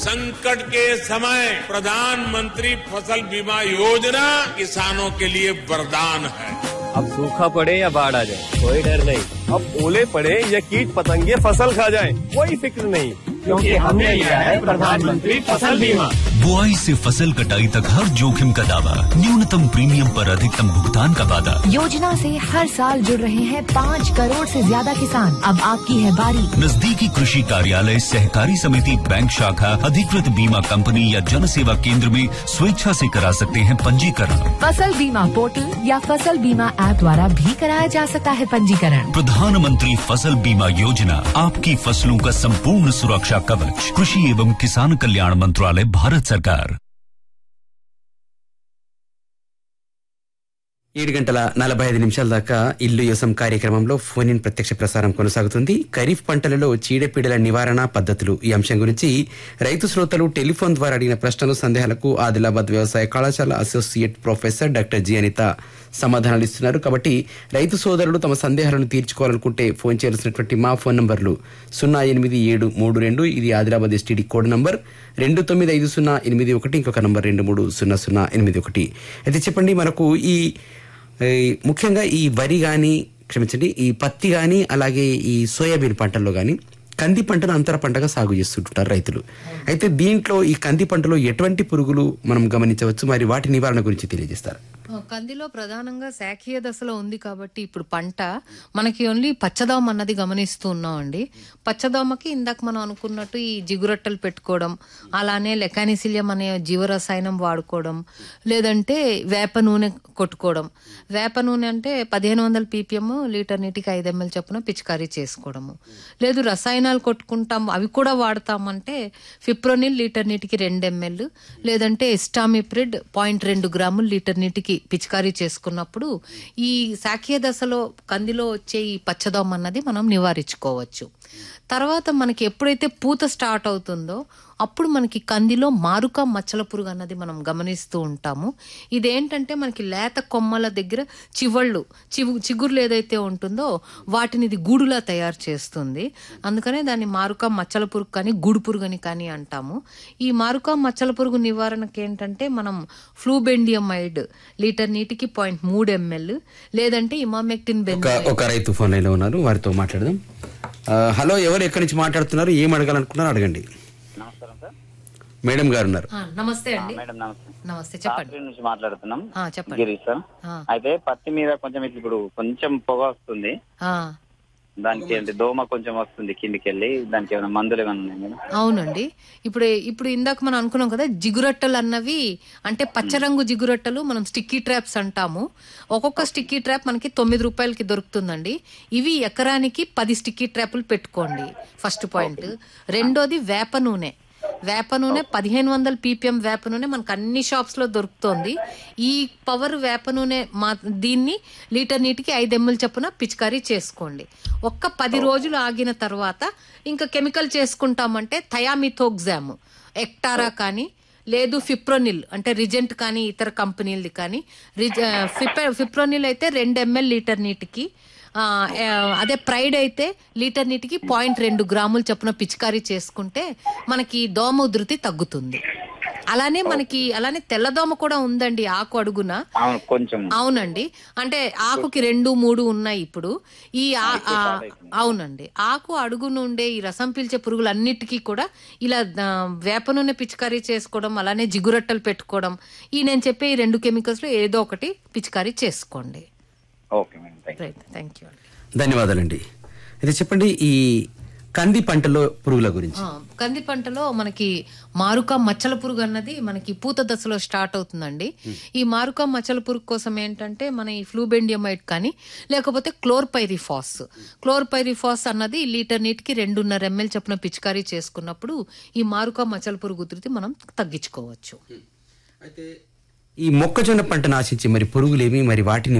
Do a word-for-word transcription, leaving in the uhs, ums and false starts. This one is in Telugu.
संकट के समय प्रधानमंत्री फसल बीमा योजना किसानों के लिए वरदान है। अब सूखा पड़े या बाढ़ आ जाए कोई डर नहीं, अब ओले पड़े या कीट पतंगे फसल खा जाए कोई फिक्र नहीं, क्योंकि हमने लिया है प्रधानमंत्री फसल बीमा। बुआई से फसल कटाई तक हर जोखिम का दावा, न्यूनतम प्रीमियम पर अधिकतम भुगतान का वादा। योजना से हर साल जुड़ रहे हैं पाँच करोड़ से ज्यादा किसान। अब आपकी है बारी। नजदीकी कृषि कार्यालय, सहकारी समिति, बैंक शाखा, अधिकृत बीमा कंपनी या जन सेवा केंद्र में स्वेच्छा से करा सकते हैं पंजीकरण। फसल बीमा पोर्टल या फसल बीमा ऐप द्वारा भी कराया जा सकता है पंजीकरण। प्रधानमंत्री फसल बीमा योजना, आपकी फसलों का संपूर्ण सुरक्षा कवच। कृषि एवं किसान कल्याण मंत्रालय, भारत सरकार। ఏడు గంటల నలభై ఐదు నిమిషాల దాకా ఇల్లు యోసం కార్యక్రమంలో ఫోన్ ఇన్ ప్రత్యక్ష ప్రసారం కొనసాగుతుంది. ఖరీఫ్ పంటలలో చీడపీడల నివారణ పద్ధతులు ఈ అంశం గురించి రైతు శ్రోతలు టెలిఫోన్ ద్వారా అడిగిన ప్రశ్నలు, సందేహాలకు ఆదిలాబాద్ వ్యవసాయ కళాశాల associate professor doctor G Anitha సమాధానాలు ఇస్తున్నారు. కాబట్టి రైతు సోదరులు తమ సందేహాలను తీర్చుకోవాలనుకుంటే ఫోన్ చేయాల్సినటువంటి మా ఫోన్ నంబర్లు సున్నా ఎనిమిది ఏడు మూడు రెండు ఇది ఆదిలాబాద్ ఎస్టీడీ కోడ్ నంబర్, రెండు తొమ్మిది ఐదు సున్నా ఎనిమిది ఒకటి ఇంకొక నంబర్ రెండు మూడు సున్నా సున్నా ఎనిమిది ఒకటి. అయితే చెప్పండి, మనకు ఈ ముఖ్యంగా ఈ వరి కానీ క్షమించండి ఈ పత్తి కానీ అలాగే ఈ సోయాబీన్ పంటల్లో కానీ కంది పంటను అంతర పంటగా సాగు చేస్తుంటారు రైతులు. అయితే దీంట్లో ఈ కంది పంటలో ఎటువంటి పురుగులు మనం గమనించవచ్చు, మరి వాటి నివారణ గురించి తెలియజేస్తారు. కందిలో ప్రధానంగా శాఖీయ దశలో ఉంది కాబట్టి ఇప్పుడు పంట మనకి ఓన్లీ పచ్చదోమ అన్నది గమనిస్తూ ఉన్నాం అండి. పచ్చదోమకి ఇందాక మనం అనుకున్నట్టు ఈ జిగురట్టలు పెట్టుకోవడం, అలానే లెకానిసిలియం అనే జీవరసాయనం వాడుకోవడం, లేదంటే వేప నూనె కొట్టుకోవడం. వేప నూనె అంటే పదిహేను వందల పీపీఎం లీటర్ నీటికి ఐదు ఎంఎల్ చొప్పున పిచికారీ చేసుకోవడము. లేదు రసాయనాలు కొట్టుకుంటాం అవి కూడా వాడతామంటే ఫిప్రోనిల్ లీటర్ నీటికి రెండు ఎంఎల్, లేదంటే ఎస్టామిప్రిడ్ పాయింట్ రెండు గ్రాములు లీటర్ నీటికి పిచికారీ చేసుకున్నప్పుడు ఈ శాఖీయ దశలో కందిలో వచ్చే ఈ పచ్చదోమ అన్నది మనం నివారించుకోవచ్చు. తర్వాత మనకి ఎప్పుడైతే పూత స్టార్ట్ అవుతుందో అప్పుడు మనకి కందిలో మారుక మచ్చల పురుగు అన్నది మనం గమనిస్తూ ఉంటాము. ఇదేంటంటే మనకి లేత కొమ్మల దగ్గర చివళ్ళు చివు చిగురులు ఏదైతే ఉంటుందో వాటిని ఇది గూడులా తయారు చేస్తుంది. అందుకనే దాన్ని మారుక మచ్చల పురుగు కానీ గూడు పురుగు అని కానీ అంటాము. ఈ మారుక మచ్చల పురుగు నివారణకి ఏంటంటే మనం ఫ్లూబెండియమైడ్ లీటర్ నీటికి పాయింట్ మూడు ఎంఎల్, లేదంటే ఇమామెక్టిన్ బెంజోయేట్. ఒక రైతు ఫోన్ లైన్లో ఉన్నారు, వారితో మాట్లాడదాం. హలో, ఎవరు ఎక్కడి నుంచి మాట్లాడుతున్నారు, ఏం అడగాలనుకున్నారు అడగండి. నమస్కారం సార్, మేడం గారు ఉన్నారు. నమస్తే అండి. మేడం నమస్తే. నమస్తే, చెప్పండి. నుంచి మాట్లాడుతున్నాం. చెప్పండి. గిరి సార్. అయితే పత్తి మీద కొంచెం ఇప్పుడు కొంచెం పొగ వస్తుంది, దానికి ఏంటి దోమ కొంచెం వస్తుంది కిందికి వెళ్ళి, దానికి ఏమైనా మందులు ఏమైనా ఉన్నాయి మేడం? అవునండి, ఇప్పుడు ఇప్పుడు ఇందాక మనం అనుకున్నాం కదా జిగురట్టలు అన్నవి, అంటే పచ్చరంగు జిగురట్టలు మనం స్టిక్కీ ట్రాప్స్ అంటాము. ఒక్కొక్క స్టిక్కీ ట్రాప్ మనకి తొమ్మిది రూపాయలకి దొరుకుతుందండి. ఇవి ఎకరానికి పది స్టిక్కీ ట్రాపులు పెట్టుకోండి, ఫస్ట్ పాయింట్. రెండోది వేప నూనె. వేప నూనె పదిహేను వందల పీపీఎం వేప నూనె మనకు అన్ని షాప్స్ లో దొరుకుతోంది. ఈ పవర్ వేప నూనె మా దీన్ని లీటర్ నీటికి ఐదు ఎంఎల్ చొప్పున పిచికారీ చేసుకోండి. ఒక్క పది రోజులు ఆగిన తర్వాత ఇంకా కెమికల్ చేసుకుంటామంటే థయామిథోగ్జామ్ ఎక్టారా కానీ, లేదు ఫిప్రోనిల్ అంటే రిజెంట్ కానీ ఇతర కంపెనీలది కానీ. ఫిప్రోనిల్ అయితే రెండు ఎంఎల్ లీటర్ నీటికి, అదే ప్రైడ్ అయితే లీటర్ నీటికి పాయింట్ రెండు గ్రాములు చొప్పున పిచికారీ చేసుకుంటే మనకి దోమ ఉధృతి తగ్గుతుంది. అలానే మనకి అలానే తెల్లదోమ కూడా ఉందండి ఆకు అడుగున. అవునండి, అంటే ఆకుకి రెండు మూడు ఉన్నాయి ఇప్పుడు. ఈ అవునండి, ఆకు అడుగున ఉండే ఈ రసం పీల్చే పురుగులన్నిటికీ కూడా ఇలా వేప నూనె పిచికారీ చేసుకోవడం, అలానే జిగురట్టలు పెట్టుకోవడం, ఈ నేను చెప్పే ఈ రెండు కెమికల్స్ లో ఏదో ఒకటి పిచికారీ చేసుకోండి. ధన్యవాదాలండి. అయితే చెప్పండి, ఈ కంది పంటలో పురుగుల గురించి. కంది పంటలో మనకి మారుక మచ్చల పురుగు అన్నది మనకి పూత దశలో స్టార్ట్ అవుతుందండి. ఈ మారుక మచ్చల పురుగు కోసం ఏంటంటే మన ఈ ఫ్లూబెండియమైడ్ కానీ, లేకపోతే క్లోర్పైరిఫాస్. క్లోర్పైరిఫాస్ అన్నది లీటర్ నీటికి రెండున్నర ఎంఎల్ చొప్పున పిచికారీ చేసుకున్నప్పుడు ఈ మారుక మచ్చల పురుగు ఉధృతి మనం తగ్గించుకోవచ్చు. అయితే ఈ మొక్కజొన్న పంటను ఆశించి మరి పురుగులేమి, మరి వాటిని